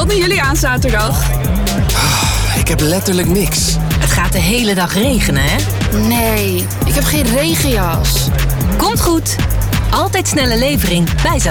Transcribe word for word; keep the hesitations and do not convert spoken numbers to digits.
Wat doen jullie aan zaterdag? Ik heb letterlijk niks. Het gaat de hele dag regenen, hè? Nee, ik heb geen regenjas. Komt goed. Altijd snelle levering bij Zalando.